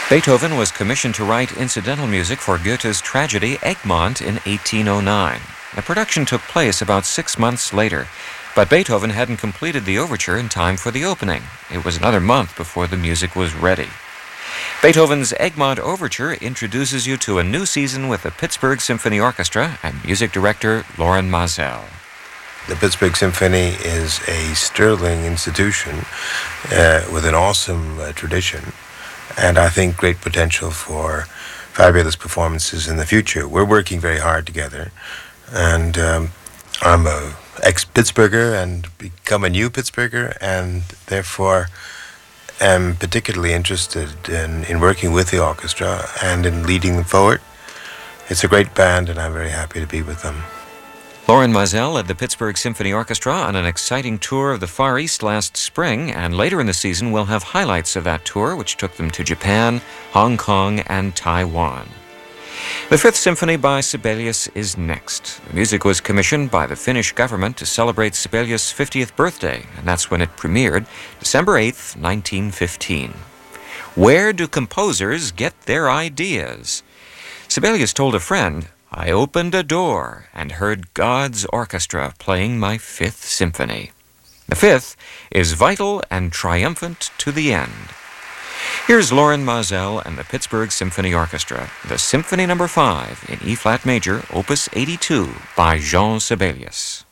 Beethoven was commissioned to write incidental music for Goethe's tragedy Egmont in 1809. The production took place about 6 months later, but Beethoven hadn't completed the overture in time for the opening. It was another month before the music was ready. Beethoven's Egmont Overture introduces you to a new season with the Pittsburgh Symphony Orchestra and music director Lorin Maazel. The Pittsburgh Symphony is a sterling institution with an awesome tradition, and I think great potential for fabulous performances in the future. We're working very hard together, and I'm a ex-Pittsburgher and become a new Pittsburgher, and therefore am particularly interested in working with the orchestra and in leading them forward. It's a great band, and I'm very happy to be with them. Lorin Maazel led the Pittsburgh Symphony Orchestra on an exciting tour of the Far East last spring, and later in the season we'll have highlights of that tour, which took them to Japan, Hong Kong, and Taiwan. The Fifth Symphony by Sibelius is next. The music was commissioned by the Finnish government to celebrate Sibelius' 50th birthday, and that's when it premiered, December 8th, 1915. Where do composers get their ideas? Sibelius told a friend, "I opened a door and heard God's orchestra playing my Fifth Symphony." The Fifth is vital and triumphant to the end. Here's Lorin Maazel and the Pittsburgh Symphony Orchestra, the Symphony No. 5 in E-flat major, Opus 82 by Jean Sibelius.